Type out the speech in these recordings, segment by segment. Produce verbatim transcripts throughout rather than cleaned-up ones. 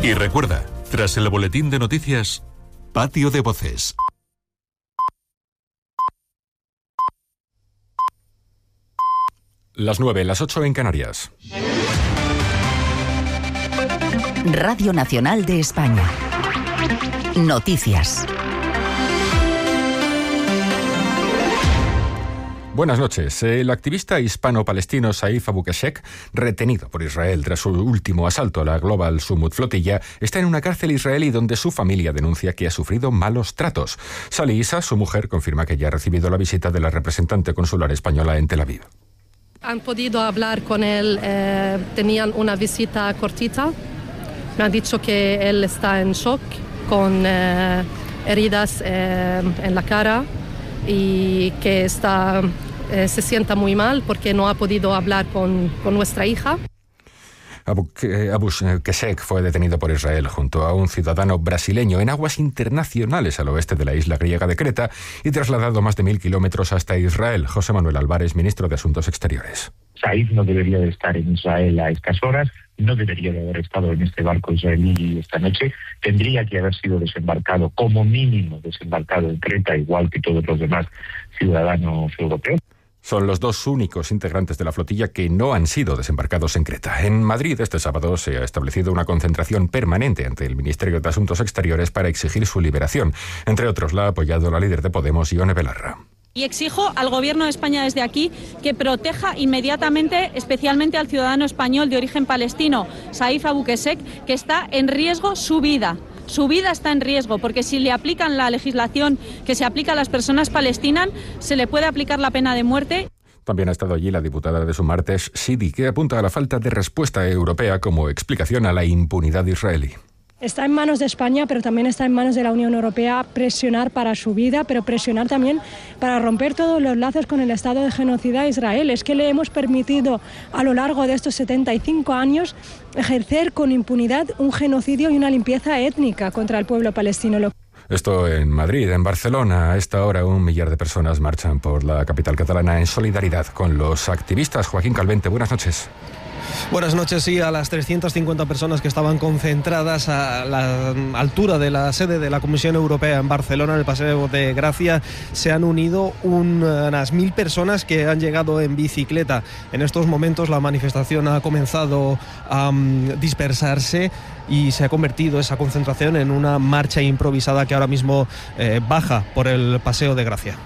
Y recuerda, tras el boletín de noticias, Patio de Voces. Las nueve, las ocho en Canarias. Radio Nacional de España. Noticias. Buenas noches. El activista hispano-palestino Saif Abu Qashek, retenido por Israel tras su último asalto a la Global Summit Flotilla, está en una cárcel israelí donde su familia denuncia que ha sufrido malos tratos. Sally Issa, su mujer, confirma que ya ha recibido la visita de la representante consular española en Tel Aviv. Han podido hablar con él, eh, tenían una visita cortita. Me han dicho que él está en shock, con eh, heridas eh, en la cara y que está, eh, se sienta muy mal porque no ha podido hablar con, con nuestra hija. Abu, Abu Qashek fue detenido por Israel junto a un ciudadano brasileño en aguas internacionales al oeste de la isla griega de Creta y trasladado más de mil kilómetros hasta Israel. José Manuel Álvarez, ministro de Asuntos Exteriores. Saif no debería de estar en Israel a estas horas, no debería de haber estado en este barco israelí esta noche, tendría que haber sido desembarcado, como mínimo desembarcado en Creta, igual que todos los demás ciudadanos europeos. Son los dos únicos integrantes de la flotilla que no han sido desembarcados en Creta. En Madrid este sábado se ha establecido una concentración permanente ante el Ministerio de Asuntos Exteriores para exigir su liberación. Entre otros, la ha apoyado la líder de Podemos, Ione Belarra. Y exijo al Gobierno de España desde aquí que proteja inmediatamente, especialmente al ciudadano español de origen palestino, Saif Abu Qashek, que está en riesgo su vida. Su vida está en riesgo, porque si le aplican la legislación que se aplica a las personas palestinas, se le puede aplicar la pena de muerte. También ha estado allí la diputada de Sumartes, Sidi, que apunta a la falta de respuesta europea como explicación a la impunidad israelí. Está en manos de España, pero también está en manos de la Unión Europea presionar para su vida, pero presionar también para romper todos los lazos con el Estado de genocida de Israel. Es que le hemos permitido a lo largo de estos setenta y cinco años ejercer con impunidad un genocidio y una limpieza étnica contra el pueblo palestino. Esto en Madrid. En Barcelona, a esta hora, un millar de personas marchan por la capital catalana en solidaridad con los activistas. Joaquín Calvente, buenas noches. Buenas noches. Sí, a las trescientas cincuenta personas que estaban concentradas a la altura de la sede de la Comisión Europea en Barcelona, en el Paseo de Gracia, se han unido unas mil personas que han llegado en bicicleta. En estos momentos la manifestación ha comenzado a um, dispersarse y se ha convertido esa concentración en una marcha improvisada que ahora mismo eh, baja por el Paseo de Gracia.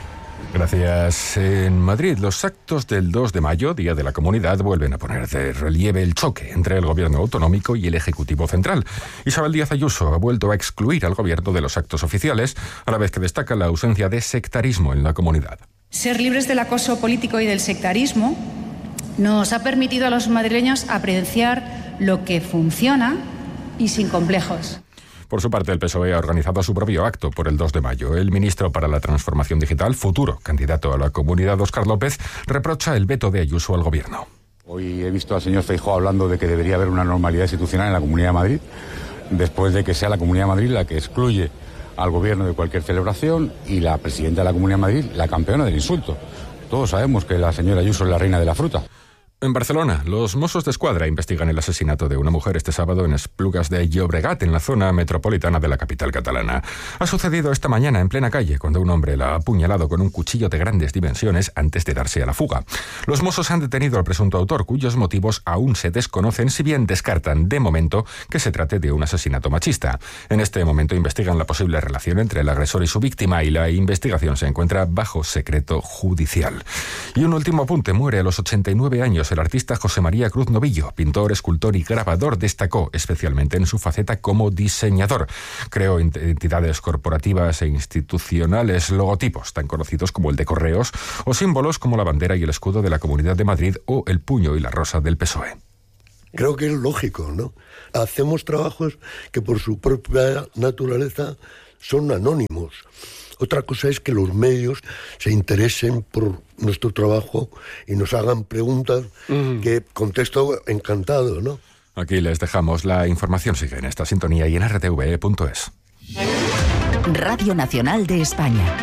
Gracias. En Madrid, los actos del dos de mayo, Día de la Comunidad, vuelven a poner de relieve el choque entre el Gobierno autonómico y el Ejecutivo Central. Isabel Díaz Ayuso ha vuelto a excluir al Gobierno de los actos oficiales, a la vez que destaca la ausencia de sectarismo en la comunidad. Ser libres del acoso político y del sectarismo nos ha permitido a los madrileños apreciar lo que funciona y sin complejos. Por su parte, el P S O E ha organizado su propio acto por el dos de mayo. El ministro para la Transformación Digital, futuro candidato a la Comunidad, Óscar López, reprocha el veto de Ayuso al Gobierno. Hoy he visto al señor Feijóo hablando de que debería haber una normalidad institucional en la Comunidad de Madrid, después de que sea la Comunidad de Madrid la que excluye al Gobierno de cualquier celebración y la presidenta de la Comunidad de Madrid la campeona del insulto. Todos sabemos que la señora Ayuso es la reina de la fruta. En Barcelona, los Mossos d'Esquadra investigan el asesinato de una mujer este sábado en Esplugas de Llobregat, en la zona metropolitana de la capital catalana. Ha sucedido esta mañana en plena calle, cuando un hombre la ha apuñalado con un cuchillo de grandes dimensiones antes de darse a la fuga. Los Mossos han detenido al presunto autor, cuyos motivos aún se desconocen, si bien descartan de momento que se trate de un asesinato machista. En este momento investigan la posible relación entre el agresor y su víctima, y la investigación se encuentra bajo secreto judicial. Y un último apunte: muere a los ochenta y nueve años el artista José María Cruz Novillo, pintor, escultor y grabador. Destacó especialmente en su faceta como diseñador. Creó entidades corporativas e institucionales, logotipos tan conocidos como el de Correos, o símbolos como la bandera y el escudo de la Comunidad de Madrid o el puño y la rosa del P S O E. Creo que es lógico, ¿no? Hacemos trabajos que por su propia naturaleza son anónimos. Otra cosa es que los medios se interesen por nuestro trabajo y nos hagan preguntas mm. que contesto encantado, ¿no? Aquí les dejamos. La información sigue en esta sintonía y en r t v e punto es. Radio Nacional de España.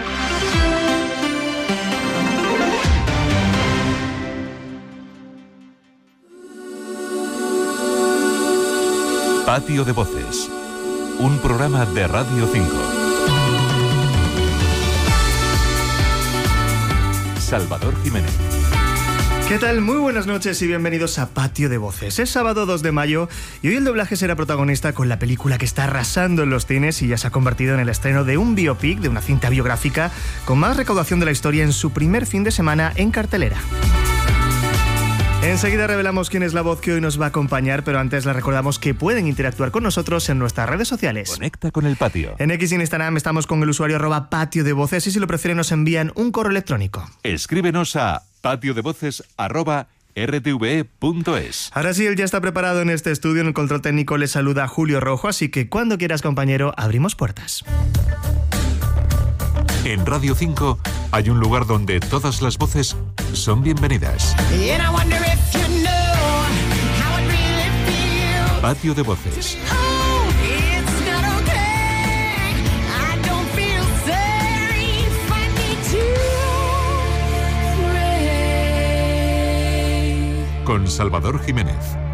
Patio de Voces, un programa de Radio cinco. Salvador Jiménez. ¿Qué tal? Muy buenas noches y bienvenidos a Patio de Voces. Es sábado dos de mayo y hoy el doblaje será protagonista con la película que está arrasando en los cines y ya se ha convertido en el estreno de un biopic, de una cinta biográfica con más recaudación de la historia en su primer fin de semana en cartelera. Enseguida revelamos quién es la voz que hoy nos va a acompañar, pero antes les recordamos que pueden interactuar con nosotros en nuestras redes sociales. Conecta con el patio. En X y en Instagram estamos con el usuario arroba patio de voces y si lo prefieren nos envían un correo electrónico. Escríbenos a patiodevoces arroba r t v e punto es. Ahora sí, él ya está preparado en este estudio. En el control técnico le saluda Julio Rojo, así que cuando quieras, compañero, abrimos puertas. En Radio cinco hay un lugar donde todas las voces son bienvenidas. Patio de Voces. Con Salvador Jiménez.